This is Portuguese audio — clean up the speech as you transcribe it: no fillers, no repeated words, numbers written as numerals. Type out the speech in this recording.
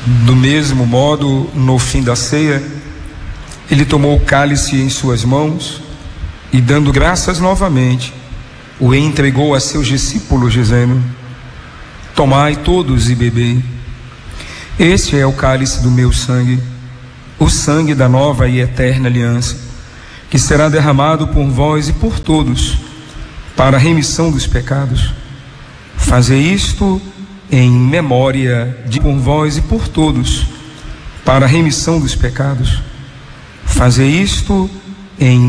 Do mesmo modo, no fim da ceia, ele tomou o cálice em suas mãos e, dando graças novamente, o entregou a seus discípulos, dizendo: tomai todos e bebei. Este é o cálice do meu sangue, o sangue da nova e eterna aliança, que será derramado por vós e por todos para a remissão dos pecados. Fazei isto em memória de por vós e por todos para a remissão dos pecados. Fazei isto em